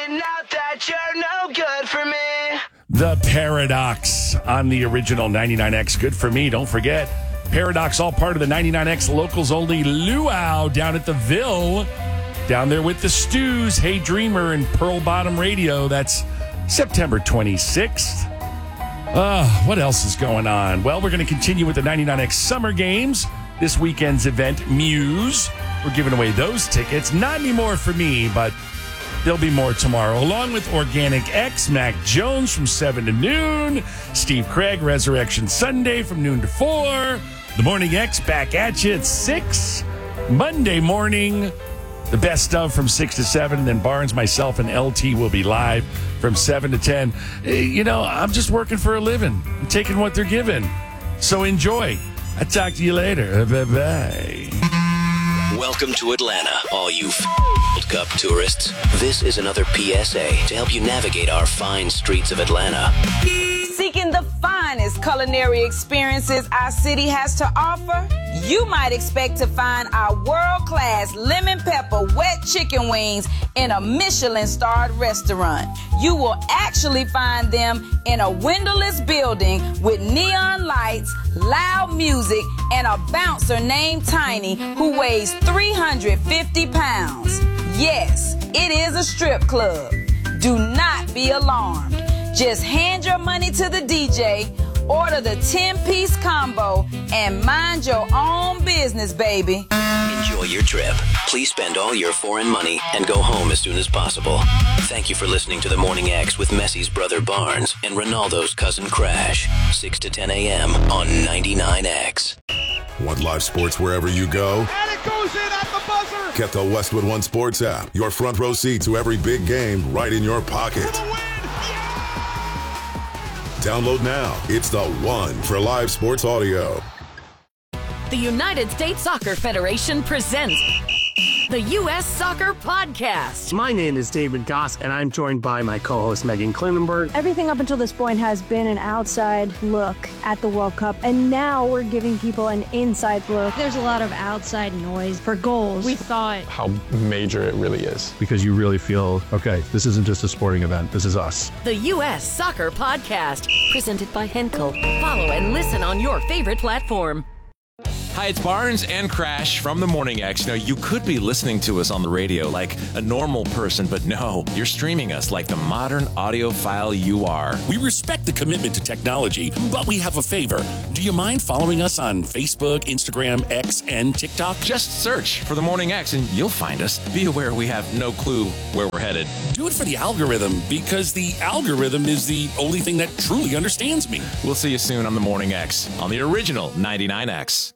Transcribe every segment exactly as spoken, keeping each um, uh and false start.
finding out that you're no good for me. The Paradox on the original ninety-nine X. Good for me. Don't forget, Paradox, all part of the ninety-nine X Locals Only Luau down at the Ville. Down there with the Stews, Hey Dreamer, and Pearl Bottom Radio. That's September twenty-sixth. Uh, what else is going on? Well, we're going to continue with the ninety-nine X Summer Games. This weekend's event, Muse. We're giving away those tickets. Not anymore for me, but there'll be more tomorrow. Along with Organic X, Mac Jones from seven to noon. Steve Craig, Resurrection Sunday from noon to four. The Morning X back at you at six. Monday morning, the best of from six to seven. And then Barnes, myself, and L T will be live from seven to ten. You know, I'm just working for a living. I'm taking what they're giving. So enjoy. I'll talk to you later. Bye-bye. Welcome to Atlanta, all you World Cup tourists. This is another P S A to help you navigate our fine streets of Atlanta. Seeking the finest culinary experiences our city has to offer? You might expect to find our world-class lemon pepper wet chicken wings in a Michelin-starred restaurant. You will actually find them in a windowless building with neon lights, loud music, and a bouncer named Tiny who weighs three hundred fifty pounds. Yes, it is a strip club. Do not be alarmed. Just hand your money to the D J, order the ten-piece combo, and mind your own business, baby. Enjoy your trip. Please spend all your foreign money and go home as soon as possible. Thank you for listening to The Morning X with Messi's brother Barnes and Ronaldo's cousin Crash. six to ten a.m. on ninety-nine X. Want live sports wherever you go? And it goes in at the buzzer! Get the Westwood One Sports app. Your front row seat to every big game right in your pocket. Download now. It's the one for live sports audio. The United States Soccer Federation presents the U S Soccer Podcast. My name is David Goss, and I'm joined by my co-host Megan Klinenberg. Everything up until this point has been an outside look at the World Cup, and now we're giving people an inside look. There's a lot of outside noise for goals. We thought how major it really is. Because you really feel, okay, this isn't just a sporting event, this is us. The U S Soccer Podcast, presented by Henkel. Follow and listen on your favorite platform. Hi, it's Barnes and Crash from The Morning X. Now, you could be listening to us on the radio like a normal person, but no, you're streaming us like the modern audiophile you are. We respect the commitment to technology, but we have a favor. Do you mind following us on Facebook, Instagram, X, and TikTok? Just search for The Morning X and you'll find us. Be aware we have no clue where we're headed. Do it for the algorithm, because the algorithm is the only thing that truly understands me. We'll see you soon on The Morning X, on the original ninety-nine X.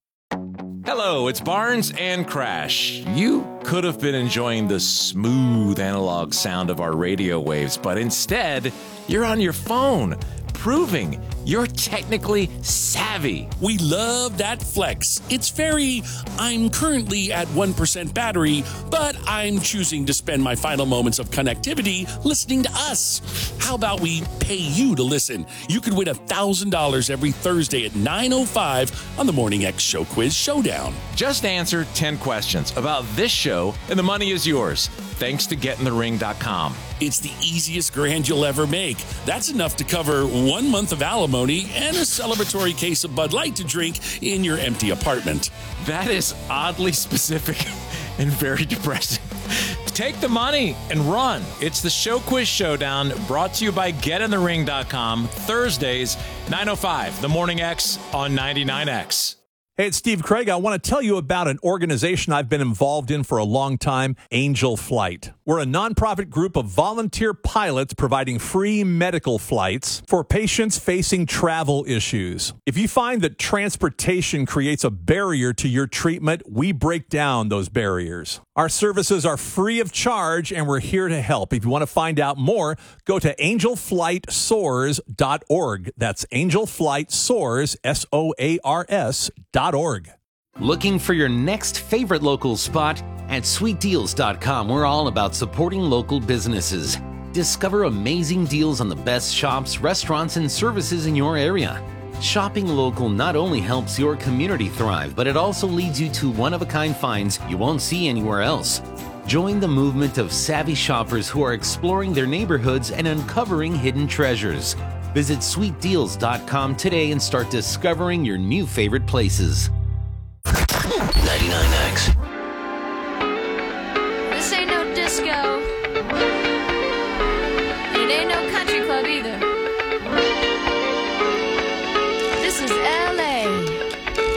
Hello, it's Barnes and Crash. You could have been enjoying the smooth analog sound of our radio waves, but instead, you're on your phone, proving you're technically savvy. We love that flex. It's very, I'm currently at one percent battery, but I'm choosing to spend my final moments of connectivity listening to us. How about we pay you to listen? You could win one thousand dollars every Thursday at nine oh five on the Morning X Show Quiz Showdown. Just answer ten questions about this show, and the money is yours, thanks to get in the ring dot com. It's the easiest grand you'll ever make. That's enough to cover one month of alimony and a celebratory case of Bud Light to drink in your empty apartment. That is oddly specific and very depressing. Take the money and run. It's the Show Quiz Showdown, brought to you by get in the ring dot com, Thursdays, nine oh five, The Morning X on ninety-nine X. Hey, it's Steve Craig. I want to tell you about an organization I've been involved in for a long time, Angel Flight. We're a nonprofit group of volunteer pilots providing free medical flights for patients facing travel issues. If you find that transportation creates a barrier to your treatment, we break down those barriers. Our services are free of charge, and we're here to help. If you want to find out more, go to angel flight soars dot org. That's Angel Flight Soars, S O A R S, dot org. Looking for your next favorite local spot? At sweet deals dot com, we're all about supporting local businesses. Discover amazing deals on the best shops, restaurants, and services in your area. Shopping local not only helps your community thrive, but it also leads you to one-of-a-kind finds you won't see anywhere else. Join the movement of savvy shoppers who are exploring their neighborhoods and uncovering hidden treasures. Visit sweet deals dot com today and start discovering your new favorite places.